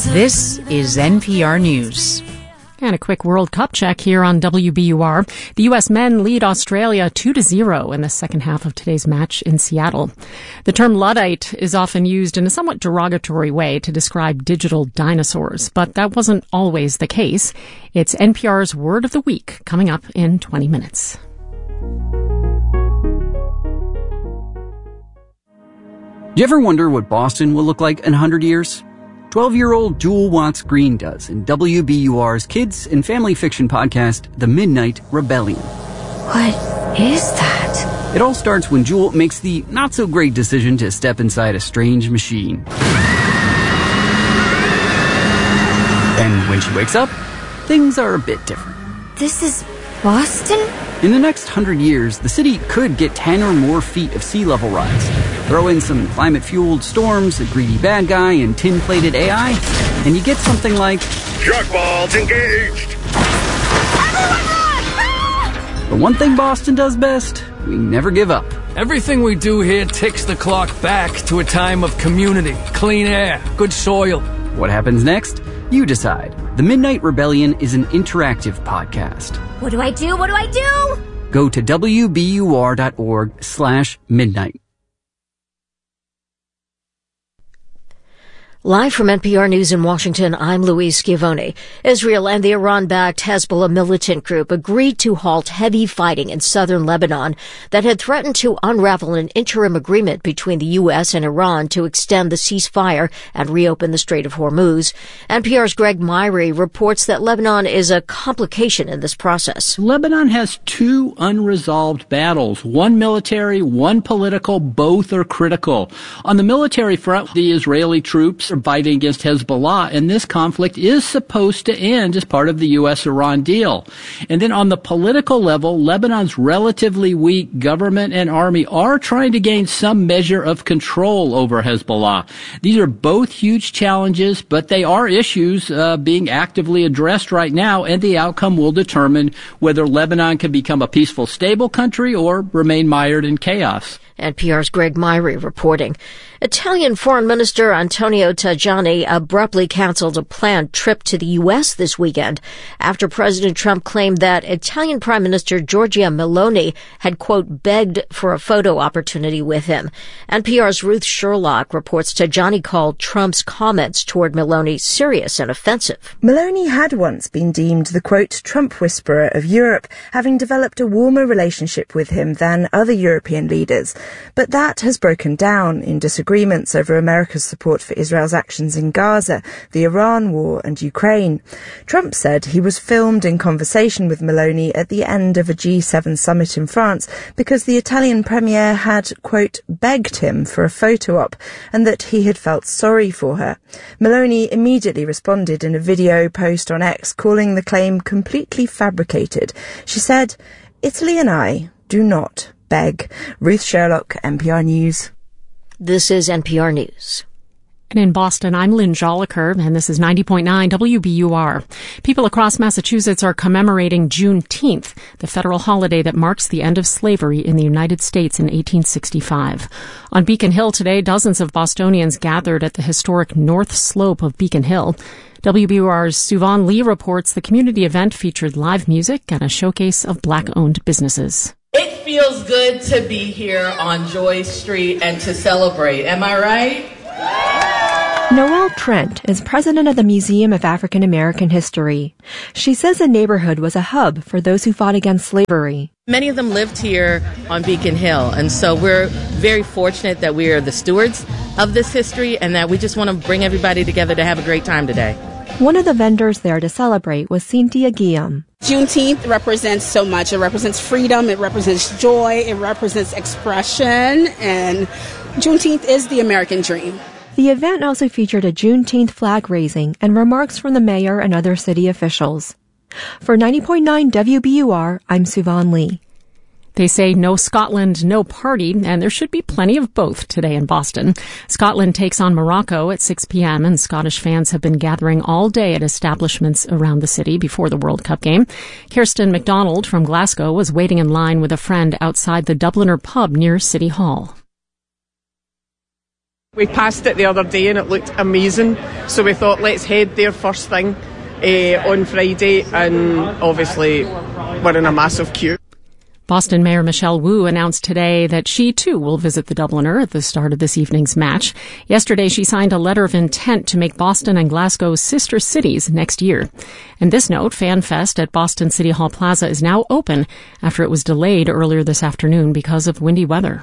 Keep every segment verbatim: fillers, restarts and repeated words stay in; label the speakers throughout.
Speaker 1: This is N P R News.
Speaker 2: And a quick World Cup check here on W B U R. The U S men lead Australia two to zero in the second half of today's match in Seattle. The term Luddite is often used in a somewhat derogatory way to describe digital dinosaurs, but that wasn't always the case. It's N P R's Word of the Week coming up in twenty minutes.
Speaker 3: Do you ever wonder what Boston will look like in one hundred years? twelve-year-old Jewel Watts Green does in W B U R's kids and family fiction podcast, The Midnight Rebellion.
Speaker 4: What is that?
Speaker 3: It all starts when Jewel makes the not-so-great decision to step inside a strange machine. And when she wakes up, things are a bit different.
Speaker 4: This is Boston?
Speaker 3: In the next hundred years, the city could get ten or more feet of sea level rise. Throw in some climate-fueled storms, a greedy bad guy, and tin-plated A I, and you get something like...
Speaker 5: Shark balls engaged!
Speaker 4: Everyone run! Ah!
Speaker 3: The one thing Boston does best, we never give up.
Speaker 6: Everything we do here ticks the clock back to a time of community, clean air, good soil.
Speaker 3: What happens next? You decide. The Midnight Rebellion is an interactive podcast.
Speaker 4: What do I do? What do I do?
Speaker 3: Go to W B U R dot org slash midnight.
Speaker 7: Live from N P R News in Washington, I'm Louise Schiavone. Israel and the Iran-backed Hezbollah militant group agreed to halt heavy fighting in southern Lebanon that had threatened to unravel an interim agreement between the U S and Iran to extend the ceasefire and reopen the Strait of Hormuz. N P R's Greg Myrie reports that Lebanon is a complication in this process.
Speaker 8: Lebanon has two unresolved battles, one military, one political. Both are critical. On the military front, the Israeli troops are fighting against Hezbollah, and this conflict is supposed to end as part of the U S Iran deal. And then on the political level, Lebanon's relatively weak government and army are trying to gain some measure of control over Hezbollah. These are both huge challenges, but they are issues uh, being actively addressed right now, and the outcome will determine whether Lebanon can become a peaceful, stable country or remain mired in chaos.
Speaker 7: N P R's Greg Myrie reporting. Italian Foreign Minister Antonio Tajani abruptly canceled a planned trip to the U S this weekend after President Trump claimed that Italian Prime Minister Giorgia Meloni had, quote, begged for a photo opportunity with him. N P R's Ruth Sherlock reports Tajani called Trump's comments toward Meloni serious and offensive.
Speaker 9: Meloni had once been deemed the, quote, Trump whisperer of Europe, having developed a warmer relationship with him than other European leaders. But that has broken down in disagreements over America's support for Israel's actions in Gaza, the Iran war and Ukraine. Trump said he was filmed in conversation with Meloni at the end of a G seven summit in France because the Italian premier had, quote, begged him for a photo op and that he had felt sorry for her. Meloni immediately responded in a video post on X calling the claim completely fabricated. She said, Italy and I do not beg. Ruth Sherlock, N P R News.
Speaker 7: This is N P R News.
Speaker 2: And in Boston, I'm Lynn Joliker, and this is ninety point nine W B U R. People across Massachusetts are commemorating Juneteenth, the federal holiday that marks the end of slavery in the United States in eighteen sixty-five. On Beacon Hill today, dozens of Bostonians gathered at the historic North Slope of Beacon Hill. W B U R's Suvon Lee reports the community event featured live music and a showcase of Black-owned businesses.
Speaker 10: It feels good to be here on Joy Street and to celebrate. Am I right?
Speaker 11: Noelle Trent is president of the Museum of African American History. She says the neighborhood was a hub for those who fought against slavery.
Speaker 10: Many of them lived here on Beacon Hill, and so we're very fortunate that we are the stewards of this history and that we just want to bring everybody together to have a great time today.
Speaker 11: One of the vendors there to celebrate was Cynthia Guillaume.
Speaker 12: Juneteenth represents so much. It represents freedom, it represents joy, it represents expression, and Juneteenth is the American dream.
Speaker 11: The event also featured a Juneteenth flag raising and remarks from the mayor and other city officials. For ninety point nine W B U R, I'm Suvon Lee.
Speaker 2: They say no Scotland, no party, and there should be plenty of both today in Boston. Scotland takes on Morocco at six p.m., and Scottish fans have been gathering all day at establishments around the city before the World Cup game. Kirsten McDonald from Glasgow was waiting in line with a friend outside the Dubliner pub near City Hall.
Speaker 13: We passed it the other day and it looked amazing, so we thought let's head there first thing uh, on Friday, and obviously we're in a massive queue.
Speaker 2: Boston Mayor Michelle Wu announced today that she, too, will visit the Dubliner at the start of this evening's match. Yesterday, she signed a letter of intent to make Boston and Glasgow sister cities next year. And this note, FanFest at Boston City Hall Plaza is now open after it was delayed earlier this afternoon because of windy weather.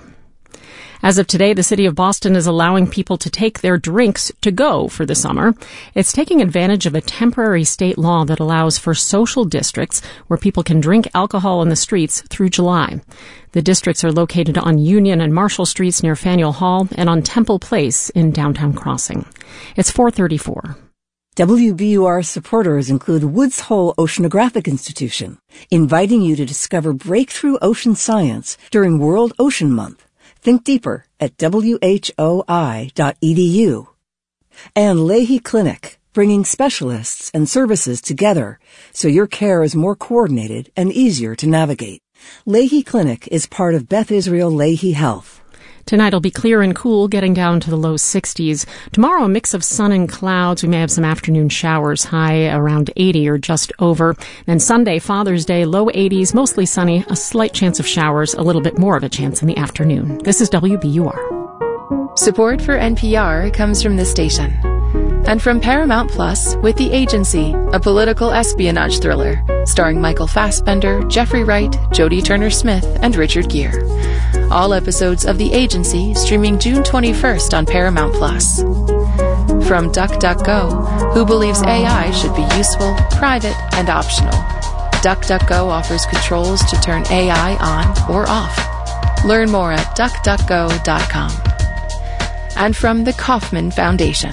Speaker 2: As of today, the city of Boston is allowing people to take their drinks to go for the summer. It's taking advantage of a temporary state law that allows for social districts where people can drink alcohol in the streets through July. The districts are located on Union and Marshall Streets near Faneuil Hall and on Temple Place in downtown Crossing. It's four thirty-four.
Speaker 14: W B U R supporters include Woods Hole Oceanographic Institution, inviting you to discover breakthrough ocean science during World Ocean Month. Think deeper at W H O I dot E D U. And Leahy Clinic, bringing specialists and services together so your care is more coordinated and easier to navigate. Leahy Clinic is part of Beth Israel Leahy Health.
Speaker 2: Tonight will be clear and cool, getting down to the low sixties. Tomorrow, a mix of sun and clouds. We may have some afternoon showers, high around eighty or just over. Then Sunday, Father's Day, low eighties, mostly sunny, a slight chance of showers, a little bit more of a chance in the afternoon. This is W B U R.
Speaker 15: Support for N P R comes from this station. And from Paramount Plus with The Agency, a political espionage thriller starring Michael Fassbender, Jeffrey Wright, Jodie Turner-Smith, and Richard Gere. All episodes of The Agency streaming June twenty-first on Paramount Plus. From DuckDuckGo, who believes A I should be useful, private, and optional. DuckDuckGo offers controls to turn A I on or off. Learn more at duck duck go dot com. And from the Kauffman Foundation.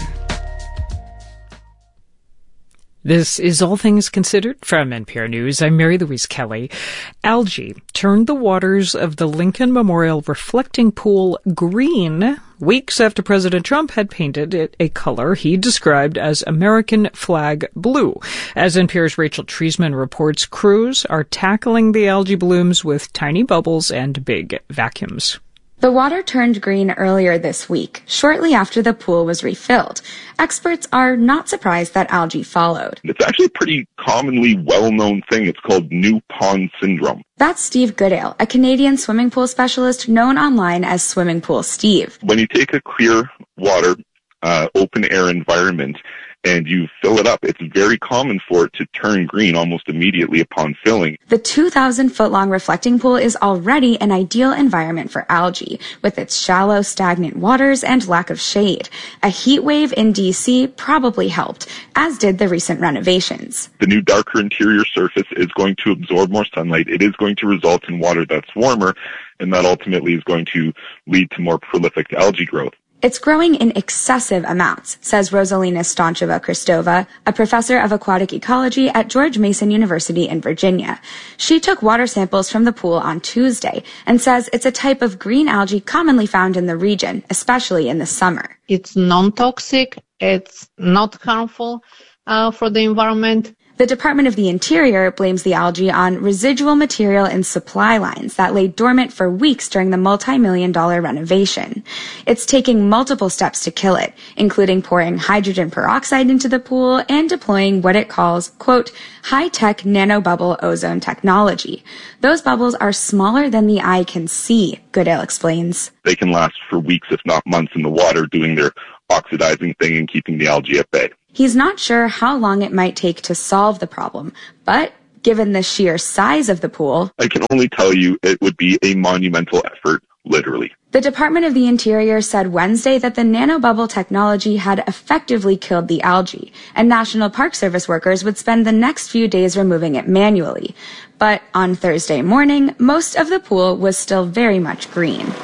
Speaker 16: This is All Things Considered from N P R News. I'm Mary Louise Kelly. Algae turned the waters of the Lincoln Memorial reflecting pool green weeks after President Trump had painted it a color he described as American flag blue. As N P R's Rachel Treisman reports, crews are tackling the algae blooms with tiny bubbles and big vacuums.
Speaker 17: The water turned green earlier this week, shortly after the pool was refilled. Experts are not surprised that algae followed.
Speaker 18: It's actually a pretty commonly well-known thing. It's called New Pond Syndrome.
Speaker 17: That's Steve Goodale, a Canadian swimming pool specialist known online as Swimming Pool Steve.
Speaker 18: When you take a clear water, uh, open-air environment and you fill it up, it's very common for it to turn green almost immediately upon filling.
Speaker 17: The two thousand foot long reflecting pool is already an ideal environment for algae, with its shallow, stagnant waters and lack of shade. A heat wave in D C probably helped, as did the recent renovations.
Speaker 18: The new darker interior surface is going to absorb more sunlight. It is going to result in water that's warmer, and that ultimately is going to lead to more prolific algae growth.
Speaker 17: It's growing in excessive amounts, says Rosalina Stancheva-Kristova, a professor of aquatic ecology at George Mason University in Virginia. She took water samples from the pool on Tuesday and says it's a type of green algae commonly found in the region, especially in the summer.
Speaker 19: It's non-toxic, it's not harmful uh, for the environment.
Speaker 17: The Department of the Interior blames the algae on residual material in supply lines that lay dormant for weeks during the multi-million dollar renovation. It's taking multiple steps to kill it, including pouring hydrogen peroxide into the pool and deploying what it calls, quote, high-tech nanobubble ozone technology. Those bubbles are smaller than the eye can see, Goodale explains.
Speaker 18: They can last for weeks, if not months, in the water doing their oxidizing thing and keeping the algae at bay.
Speaker 17: He's not sure how long it might take to solve the problem, but given the sheer size of the pool,
Speaker 18: I can only tell you it would be a monumental effort, literally.
Speaker 17: The Department of the Interior said Wednesday that the nanobubble technology had effectively killed the algae, and National Park Service workers would spend the next few days removing it manually. But on Thursday morning, most of the pool was still very much green.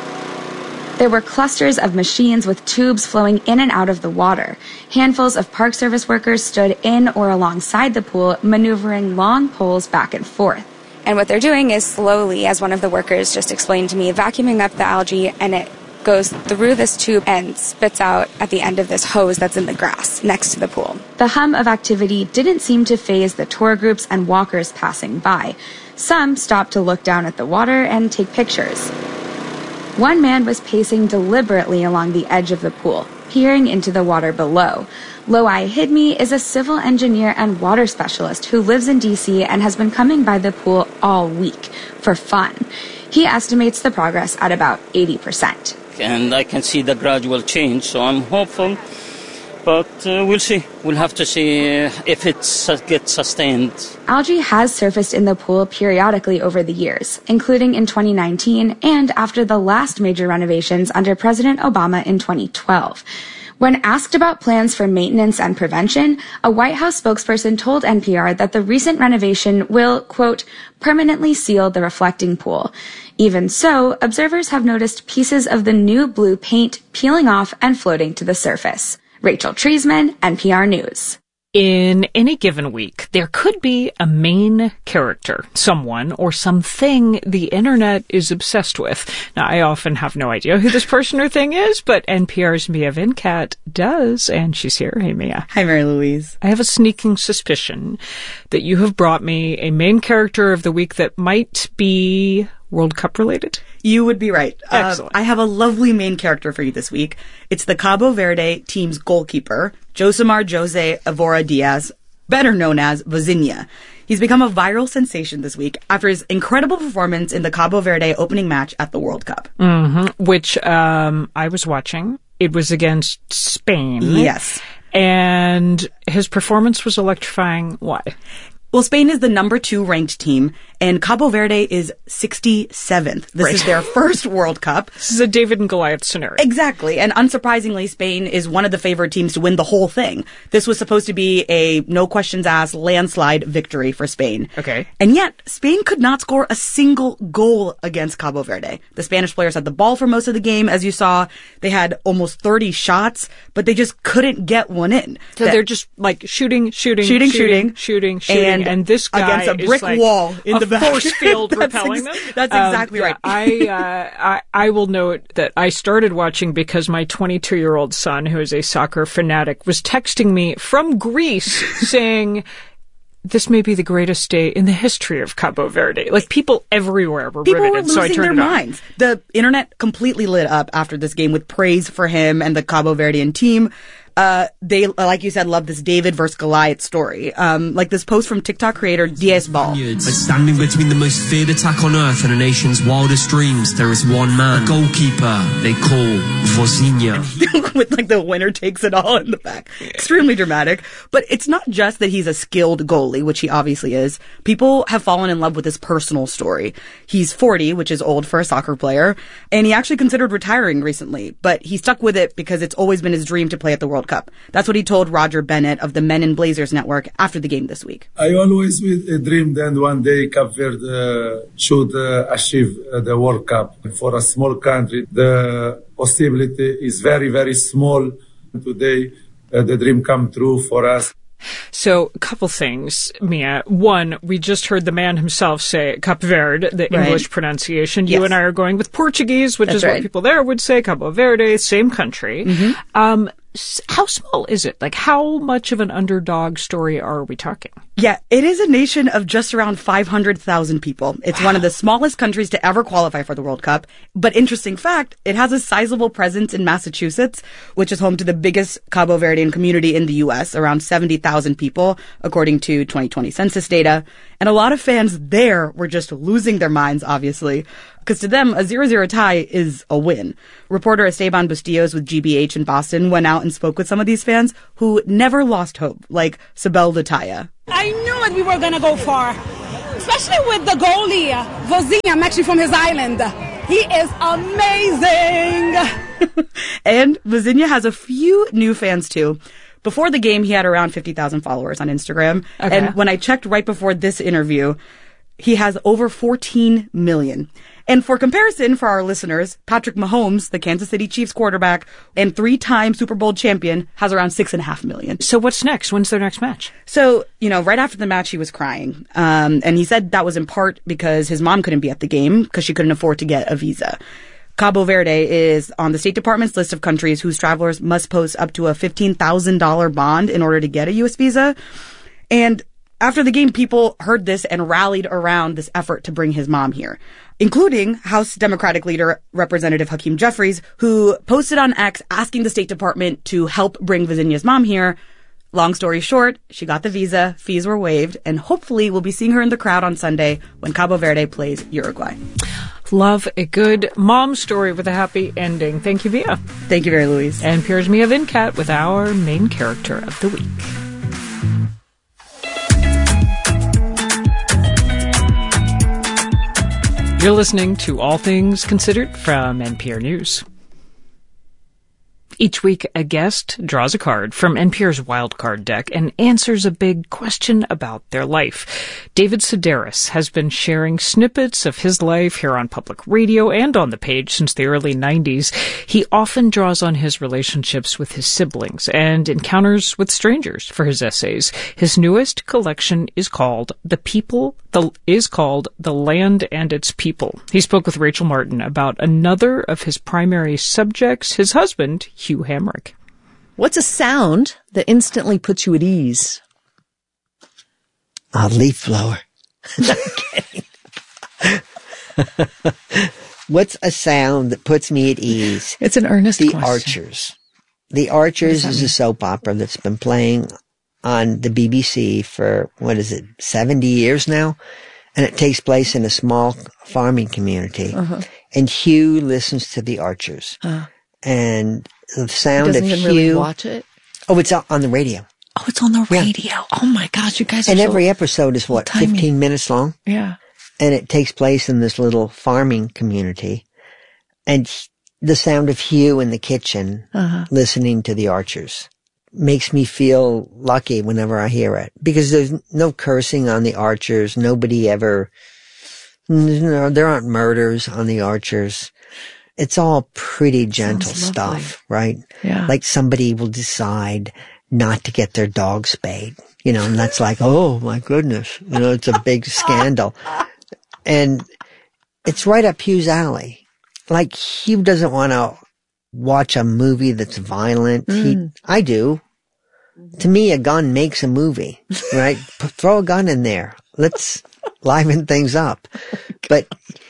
Speaker 17: There were clusters of machines with tubes flowing in and out of the water. Handfuls of Park Service workers stood in or alongside the pool, maneuvering long poles back and forth. And what they're doing is slowly, as one of the workers just explained to me, vacuuming up the algae, and it goes through this tube and spits out at the end of this hose that's in the grass next to the pool. The hum of activity didn't seem to faze the tour groups and walkers passing by. Some stopped to look down at the water and take pictures. One man was pacing deliberately along the edge of the pool, peering into the water below. Loai Hidmi is a civil engineer and water specialist who lives in D C and has been coming by the pool all week for fun. He estimates the progress at about eighty percent.
Speaker 20: And I can see the gradual change, so I'm hopeful. But uh, we'll see. We'll have to see uh, if it uh, gets sustained.
Speaker 17: Algae has surfaced in the pool periodically over the years, including in twenty nineteen and after the last major renovations under President Obama in twenty twelve. When asked about plans for maintenance and prevention, a White House spokesperson told N P R that the recent renovation will, quote, permanently seal the reflecting pool. Even so, observers have noticed pieces of the new blue paint peeling off and floating to the surface. Rachel Treisman, N P R News.
Speaker 16: In any given week, there could be a main character, someone or something the internet is obsessed with. Now, I often have no idea who this person or thing is, but N P R's Mia Venkat does, and she's here. Hey, Mia.
Speaker 21: Hi, Mary Louise.
Speaker 16: I have a sneaking suspicion that you have brought me a main character of the week that might be World Cup related?
Speaker 21: You would be right.
Speaker 16: Excellent.
Speaker 21: Uh, I have a lovely main character for you this week. It's the Cabo Verde team's goalkeeper, Josimar Jose Evora Diaz, better known as Vozinha. He's become a viral sensation this week after his incredible performance in the Cabo Verde opening match at the World Cup.
Speaker 16: Mm-hmm. Which um, I was watching. It was against Spain.
Speaker 21: Yes.
Speaker 16: And his performance was electrifying. Why?
Speaker 21: Well, Spain is the number two ranked team, and Cabo Verde is sixty-seventh. This
Speaker 16: right.
Speaker 21: is their first World Cup.
Speaker 16: This is a David and Goliath scenario.
Speaker 21: Exactly. And unsurprisingly, Spain is one of the favored teams to win the whole thing. This was supposed to be a no questions asked landslide victory for Spain.
Speaker 16: Okay.
Speaker 21: And yet, Spain could not score a single goal against Cabo Verde. The Spanish players had the ball for most of the game, as you saw. They had almost thirty shots, but they just couldn't get one in.
Speaker 16: So
Speaker 21: that,
Speaker 16: they're just like shooting, shooting,
Speaker 21: shooting,
Speaker 16: shooting, shooting, shooting,
Speaker 21: and,
Speaker 16: and this guy
Speaker 21: against a brick
Speaker 16: is like
Speaker 21: wall in
Speaker 16: a
Speaker 21: the back.
Speaker 16: force field
Speaker 21: that's
Speaker 16: repelling
Speaker 21: ex-
Speaker 16: them.
Speaker 21: That's exactly
Speaker 16: um,
Speaker 21: right.
Speaker 16: Yeah, I, uh, I I will note that I started watching because my twenty-two-year-old son, who is a soccer fanatic, was texting me from Greece saying, this may be the greatest day in the history of Cabo Verde. Like, people everywhere were
Speaker 21: People
Speaker 16: riveted,
Speaker 21: were
Speaker 16: so I
Speaker 21: losing
Speaker 16: turned
Speaker 21: their
Speaker 16: it on.
Speaker 21: minds. The internet completely lit up after this game with praise for him and the Cabo Verdean team. Uh, they, like you said, love this David versus Goliath story. Um, like this post from TikTok creator Diaz Ball.
Speaker 22: But standing between the most feared attack on earth and a nation's wildest dreams, there is one man, a goalkeeper they call Vozinha.
Speaker 21: With like the winner takes it all in the back. Extremely dramatic. But it's not just that he's a skilled goalie, which he obviously is. People have fallen in love with his personal story. He's forty, which is old for a soccer player, and he actually considered retiring recently, but he stuck with it because it's always been his dream to play at the World Cup. That's what he told Roger Bennett of the Men in Blazers Network after the game this week.
Speaker 23: I always dreamed that one day Cape Verde uh, should uh, achieve uh, the World Cup. For a small country, the possibility is very, very small. Today, uh, the dream come true for us.
Speaker 16: So, a couple things, Mia. One, we just heard the man himself say Cape Verde, the
Speaker 21: right.
Speaker 16: English pronunciation. You
Speaker 21: yes.
Speaker 16: and I are going with Portuguese, which
Speaker 21: That's
Speaker 16: is
Speaker 21: right.
Speaker 16: what people there would say. Cabo Verde, same country.
Speaker 21: Mm-hmm.
Speaker 16: Um, how small is it? Like, how much of an underdog story are we talking?
Speaker 21: Yeah, it is a nation of just around five hundred thousand people. It's wow. one of the smallest countries to ever qualify for the World Cup. But interesting fact, it has a sizable presence in Massachusetts, which is home to the biggest Cabo Verdean community in the U S, around seventy thousand people, according to twenty twenty census data. And a lot of fans there were just losing their minds, obviously, because to them, a zero zero tie is a win. Reporter Esteban Bustillos with G B H in Boston went out and spoke with some of these fans who never lost hope, like Sibel Lataya.
Speaker 24: I knew that we were going to go far, especially with the goalie, Vozinha. I'm actually from his island. He is amazing.
Speaker 21: And Vozinha has a few new fans, too. Before the game, he had around fifty thousand followers on Instagram.
Speaker 16: Okay.
Speaker 21: And when I checked right before this interview, he has over fourteen million. And for comparison, for our listeners, Patrick Mahomes, the Kansas City Chiefs quarterback and three-time Super Bowl champion, has around six and a half million.
Speaker 16: So what's next? When's their next match?
Speaker 21: So, you know, right after the match, he was crying. Um, and he said that was in part because his mom couldn't be at the game because she couldn't afford to get a visa. Cabo Verde is on the State Department's list of countries whose travelers must post up to a fifteen thousand dollars bond in order to get a U S visa. And After the game, people heard this and rallied around this effort to bring his mom here, including House Democratic leader Representative Hakeem Jeffries, who posted on X asking the State Department to help bring Vizinya's mom here. Long story short, she got the visa, fees were waived, and hopefully we'll be seeing her in the crowd on Sunday when Cabo Verde plays Uruguay.
Speaker 16: Love a good mom story with a happy ending. Thank you, Mia.
Speaker 21: Thank you, Mary Louise.
Speaker 16: And here's Mia Vincat with our main character of the week. You're listening to All Things Considered from N P R News. Each week, a guest draws a card from N P R's Wildcard deck and answers a big question about their life. David Sedaris has been sharing snippets of his life here on public radio and on the page since the early nineties. He often draws on his relationships with his siblings and encounters with strangers for his essays. His newest collection is called The People, the, is called The Land and Its People. He spoke with Rachel Martin about another of his primary subjects, his husband, Hugh Hamrick.
Speaker 1: What's a sound that instantly puts you at ease?
Speaker 4: A leaf blower. I'm kidding. What's a sound that puts me at ease?
Speaker 1: It's an earnest
Speaker 4: The
Speaker 1: question.
Speaker 4: Archers. The Archers is a soap opera that's been playing on the B B C for, what is it, seventy years now? And it takes place in a small farming community. Uh-huh. And Hugh listens to the Archers. Uh-huh. And the sound
Speaker 1: Doesn't
Speaker 4: of
Speaker 1: even
Speaker 4: Hugh.
Speaker 1: Really watch it?
Speaker 4: Oh, it's on the radio.
Speaker 1: Oh, it's on the radio. Yeah. Oh my gosh, you guys are
Speaker 4: And
Speaker 1: so
Speaker 4: every episode is what,
Speaker 1: timing.
Speaker 4: fifteen minutes long?
Speaker 1: Yeah.
Speaker 4: And it takes place in this little farming community. And the sound of Hugh in the kitchen uh-huh. listening to the Archers makes me feel lucky whenever I hear it. Because there's no cursing on the Archers. Nobody ever, no, there aren't murders on the Archers. It's all pretty gentle stuff, right?
Speaker 1: Yeah.
Speaker 4: Like somebody will decide not to get their dog spayed, you know, and that's like, oh my goodness, you know, it's a big scandal. And it's right up Hugh's alley. Like Hugh doesn't want to watch a movie that's violent. Mm. He, I do. To me, a gun makes a movie, right? P- throw a gun in there. Let's liven things up. But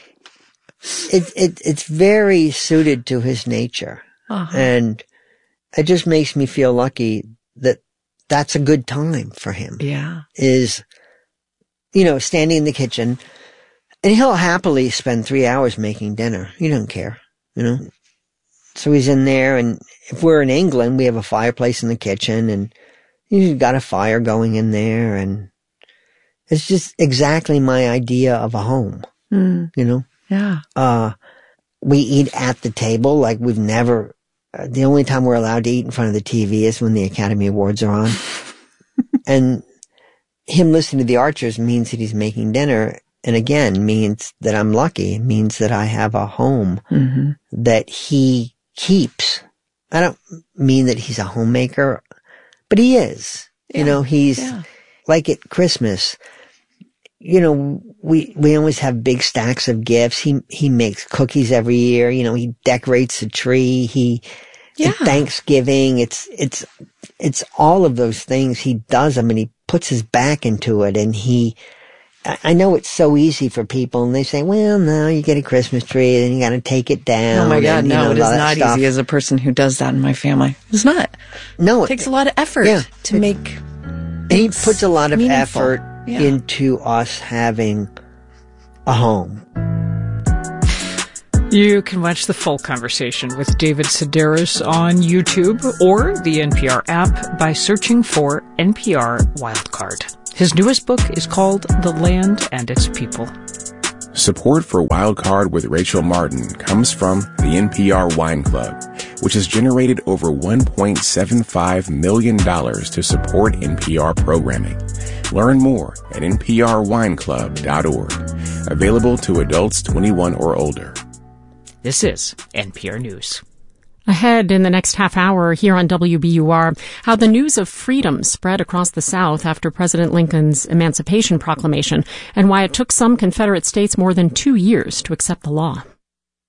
Speaker 4: it, it, it's very suited to his nature. Uh-huh. And it just makes me feel lucky that that's a good time for him.
Speaker 1: Yeah.
Speaker 4: Is, you know, standing in the kitchen, and he'll happily spend three hours making dinner. He doesn't care, you know. So he's in there, and if we're in England, we have a fireplace in the kitchen, and he's got a fire going in there, and it's just exactly my idea of a home,
Speaker 1: mm.
Speaker 4: you know.
Speaker 1: Yeah.
Speaker 4: Uh, we eat at the table like we've never. Uh, the only time we're allowed to eat in front of the T V is when the Academy Awards are on. And him listening to the Archers means that he's making dinner. And again, means that I'm lucky. It means that I have a home
Speaker 1: mm-hmm.
Speaker 4: that he keeps. I don't mean that he's a homemaker, but he is. Yeah. You know, he's
Speaker 1: yeah.
Speaker 4: like at Christmas. You know, we, we always have big stacks of gifts. He, he makes cookies every year. You know, he decorates the tree. He,
Speaker 1: yeah.
Speaker 4: Thanksgiving, it's, it's, it's all of those things. He does them and he puts his back into it. And he, I know it's so easy for people and they say, well, no, you get a Christmas tree and you got to take it down.
Speaker 1: Oh my God,
Speaker 4: and,
Speaker 1: no,
Speaker 4: know,
Speaker 1: it is not
Speaker 4: stuff.
Speaker 1: easy as a person who does that in my family. It's not.
Speaker 4: No.
Speaker 1: It takes a lot of effort
Speaker 4: yeah,
Speaker 1: to
Speaker 4: it,
Speaker 1: make.
Speaker 4: He puts a lot of
Speaker 1: meaningful.
Speaker 4: effort yeah. into us having a home.
Speaker 16: You can watch the full conversation with David Sedaris on YouTube or the N P R app by searching for N P R Wildcard. His newest book is called The Land and Its People.
Speaker 5: Support for Wildcard with Rachel Martin comes from the N P R Wine Club, which has generated over one point seven five million dollars to support N P R programming. Learn more at n p r wine club dot org. Available to adults twenty-one or older.
Speaker 16: This is N P R News.
Speaker 2: Ahead in the next half hour here on W B U R, how the news of freedom spread across the South after President Lincoln's Emancipation Proclamation and why it took some Confederate states more than two years to accept the law.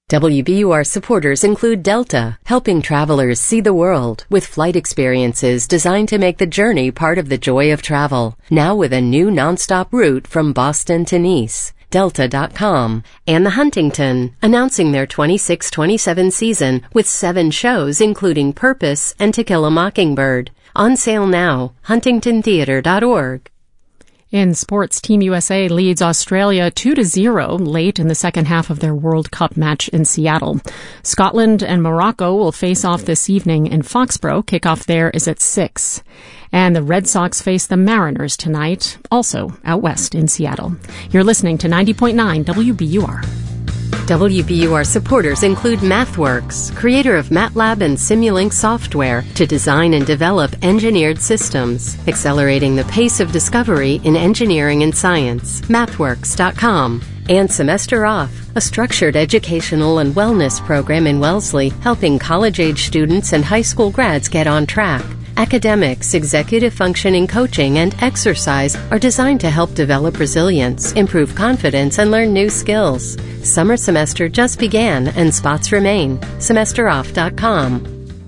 Speaker 3: W B U R supporters include Delta, helping travelers see the world with flight experiences designed to make the journey part of the joy of travel. Now with a new nonstop route from Boston to Nice. Delta dot com. And The Huntington, announcing their twenty-six twenty-seven season with seven shows including Purpose and To Kill a Mockingbird. On sale now. huntington theater dot org.
Speaker 2: In sports, Team U S A leads Australia two to zero late in the second half of their World Cup match in Seattle. Scotland and Morocco will face off this evening in Foxborough. Kickoff there is at six. And the Red Sox face the Mariners tonight, also out west in Seattle. You're listening to ninety point nine W B U R.
Speaker 3: W B U R supporters include MathWorks, creator of MATLAB and Simulink software to design and develop engineered systems, accelerating the pace of discovery in engineering and science. mathworks dot com. And Semester Off, a structured educational and wellness program in Wellesley, helping college-age students and high school grads get on track. Academics, executive functioning coaching, and exercise are designed to help develop resilience, improve confidence, and learn new skills. Summer semester just began and spots remain. semester off dot com.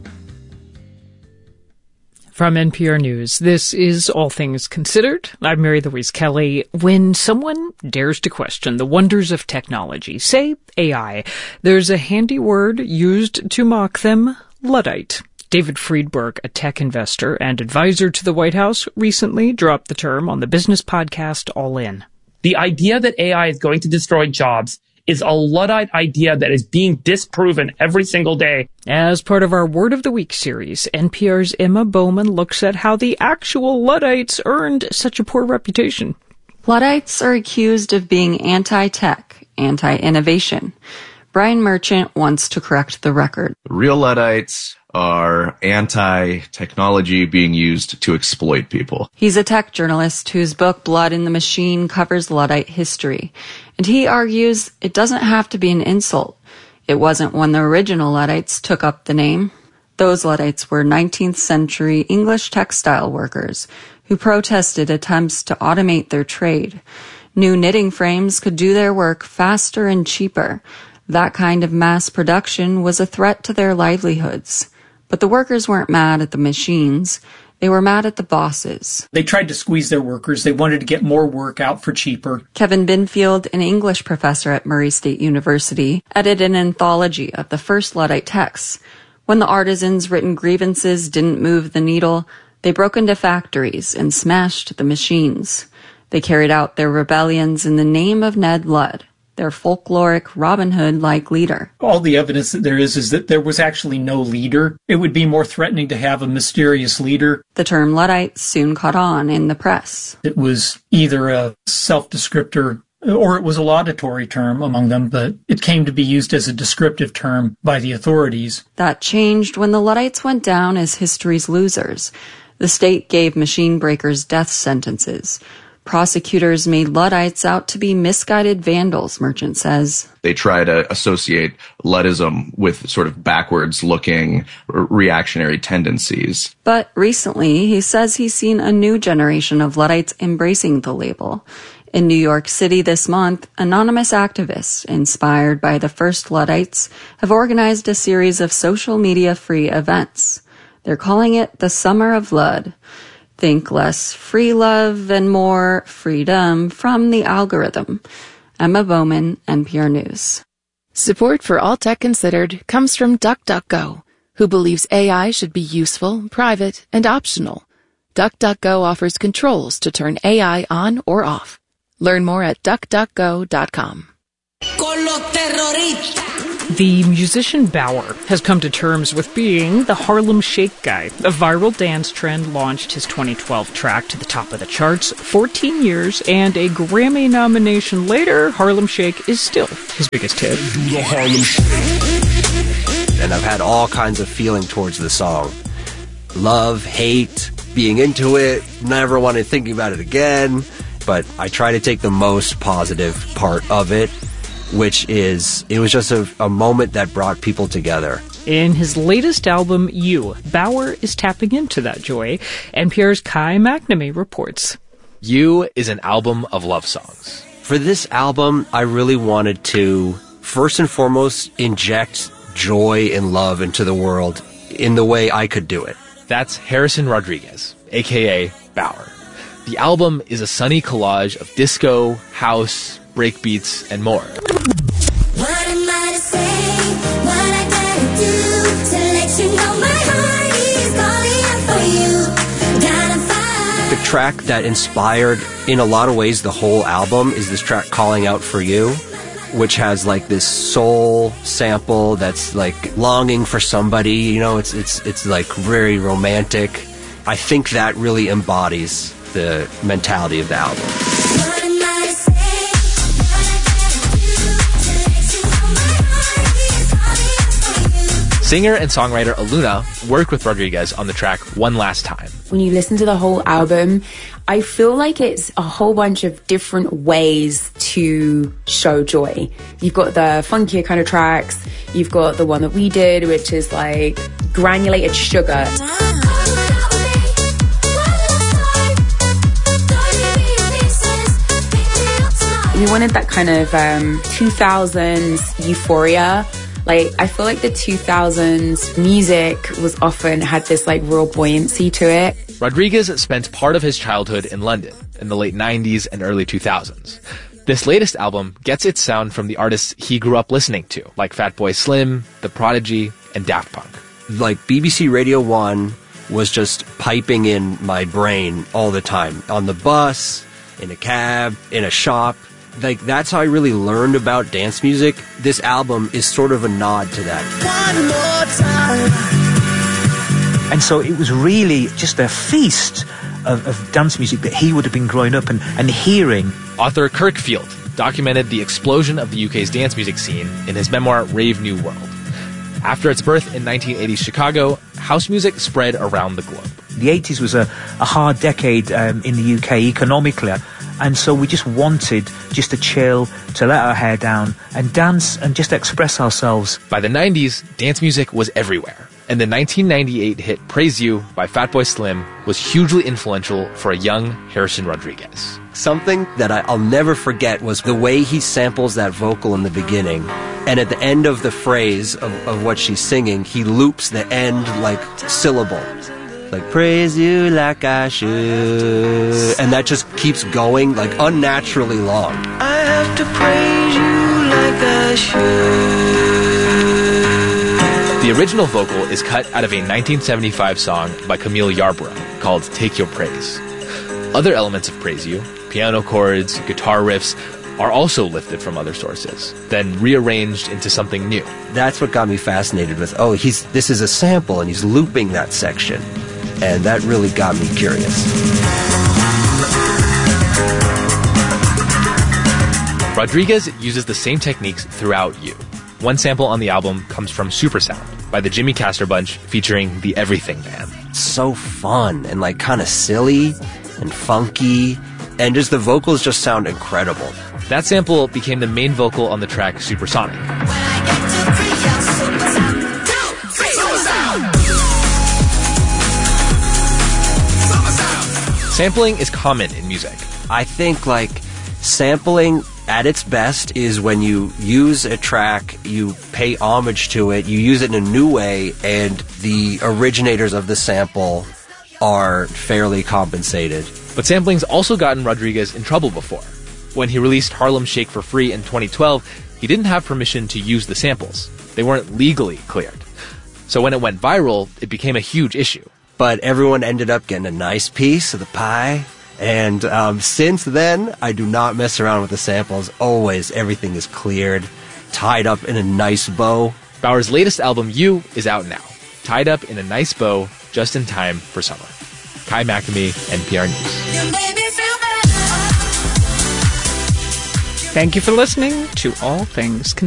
Speaker 16: From N P R News, this is All Things Considered. I'm Mary Louise Kelly. When someone dares to question the wonders of technology, say A I, there's a handy word used to mock them: Luddite. David Friedberg, a tech investor and advisor to the White House, recently dropped the term on the business podcast All In.
Speaker 6: The idea that A I is going to destroy jobs is a Luddite idea that is being disproven every single day.
Speaker 16: As part of our Word of the Week series, N P R's Emma Bowman looks at how the actual Luddites earned such a poor reputation.
Speaker 8: Luddites are accused of being anti-tech, anti-innovation. Brian Merchant wants to correct the record.
Speaker 9: Real Luddites are anti-technology being used to exploit people.
Speaker 8: He's a tech journalist whose book Blood in the Machine covers Luddite history, and he argues it doesn't have to be an insult. It wasn't when the original Luddites took up the name. Those Luddites were nineteenth century English textile workers who protested attempts to automate their trade. New knitting frames could do their work faster and cheaper. That kind of mass production was a threat to their livelihoods. But the workers weren't mad at the machines. They were mad at the bosses.
Speaker 25: They tried to squeeze their workers. They wanted to get more work out for cheaper.
Speaker 8: Kevin Binfield, an English professor at Murray State University, edited an anthology of the first Luddite texts. When the artisans' written grievances didn't move the needle, they broke into factories and smashed the machines. They carried out their rebellions in the name of Ned Ludd, their folkloric Robin Hood-like leader.
Speaker 25: All the evidence that there is is that there was actually no leader. It would be more threatening to have a mysterious leader.
Speaker 8: The term Luddite soon caught on in the press.
Speaker 25: It was either a self-descriptor or it was a laudatory term among them, but it came to be used as a descriptive term by the authorities.
Speaker 8: That changed when the Luddites went down as history's losers. The state gave machine breakers death sentences. Prosecutors made Luddites out to be misguided vandals, Merchant says.
Speaker 9: They try to associate Luddism with sort of backwards-looking reactionary tendencies.
Speaker 8: But recently, he says he's seen a new generation of Luddites embracing the label. In New York City this month, anonymous activists, inspired by the first Luddites, have organized a series of social media-free events. They're calling it the Summer of Ludd. Think less free love and more freedom from the algorithm. Emma Bowman, N P R News.
Speaker 15: Support for All Tech Considered comes from DuckDuckGo, who believes A I should be useful, private, and optional. DuckDuckGo offers controls to turn A I on or off. Learn more at duck duck go dot com.
Speaker 16: The musician Bauer has come to terms with being the Harlem Shake guy. A viral dance trend launched his twenty twelve track to the top of the charts. fourteen years and a Grammy nomination later, Harlem Shake is still his biggest hit.
Speaker 26: And I've had all kinds of feeling towards the song. Love, hate, being into it, never wanted thinking about it again. But I try to take the most positive part of it, which is, it was just a, a moment that brought people together.
Speaker 16: In his latest album, You, Bauer is tapping into that joy. N P R's Kai McNamee reports.
Speaker 27: You is an album of love songs.
Speaker 26: For this album, I really wanted to first and foremost, inject joy and love into the world in the way I could do it.
Speaker 7: That's Harrison Rodriguez, aka Baur. The album is a sunny collage of disco, house, breakbeats, and more.
Speaker 10: What am I to say? What I gotta do to let you know my heart is calling out for you. Gotta find.
Speaker 26: The track that inspired, in a lot of ways, the whole album is this track Calling Out For You, which has like this soul sample that's like longing for somebody, you know, it's it's it's like very romantic. I think that really embodies the mentality of the album.
Speaker 7: Singer and songwriter Aluna worked with Rodriguez on the track One Last Time.
Speaker 11: When you listen to the whole album, I feel like it's a whole bunch of different ways to show joy. You've got the funkier kind of tracks, you've got the one that we did, which is like granulated sugar. We wanted that kind of um, two thousands euphoria. Like, I feel like the two thousands music was often had this like real buoyancy to it.
Speaker 7: Rodriguez spent part of his childhood in London in the late nineties and early two thousands. This latest album gets its sound from the artists he grew up listening to, like Fatboy Slim, The Prodigy, and Daft Punk.
Speaker 26: Like B B C Radio one was just piping in my brain all the time. On the bus, in a cab, in a shop. Like, that's how I really learned about dance music. This album is sort of a nod to that.
Speaker 10: One more time.
Speaker 12: And so it was really just a feast of, of dance music that he would have been growing up and, and hearing.
Speaker 7: Author Kirk Field documented the explosion of the U K's dance music scene in his memoir Rave New World. After its birth in nineteen eighties Chicago, house music spread around the globe.
Speaker 12: The eighties was a, a hard decade um, in the U K economically. And so we just wanted just to chill, to let our hair down and dance and just express ourselves.
Speaker 7: By the nineties, dance music was everywhere. And the nineteen ninety-eight hit Praise You by Fatboy Slim was hugely influential for a young Harrison Rodriguez.
Speaker 26: Something that I, I'll never forget was the way he samples that vocal in the beginning. And at the end of the phrase of, of what she's singing, he loops the end like syllable. Like, praise you like I should. And that just keeps going, like, unnaturally long.
Speaker 10: I have to praise you like I should.
Speaker 7: The original vocal is cut out of a nineteen seventy-five song by Camille Yarbrough called Take Your Praise. Other elements of Praise You, piano chords, guitar riffs, are also lifted from other sources, then rearranged into something new.
Speaker 26: That's what got me fascinated with, oh, he's this is a sample and he's looping that section. And that really got me curious.
Speaker 7: Rodriguez uses the same techniques throughout You. One sample on the album comes from Supersound by the Jimmy Castor Bunch featuring the Everything Band.
Speaker 26: So fun and like kind of silly and funky, and just the vocals just sound incredible.
Speaker 7: That sample became the main vocal on the track Supersonic. Sampling is common in music.
Speaker 26: I think like sampling at its best is when you use a track, you pay homage to it, you use it in a new way, and the originators of the sample are fairly compensated.
Speaker 7: But sampling's also gotten Rodriguez in trouble before. When he released Harlem Shake for free in twenty twelve, he didn't have permission to use the samples. They weren't legally cleared. So when it went viral, it became a huge issue.
Speaker 26: But everyone ended up getting a nice piece of the pie. And um, since then, I do not mess around with the samples. Always, everything is cleared, tied up in a nice bow.
Speaker 7: Baur's latest album, You, is out now. Tied up in a nice bow, just in time for summer. Kai McNamee, N P R News.
Speaker 16: Thank you for listening to All Things Considered.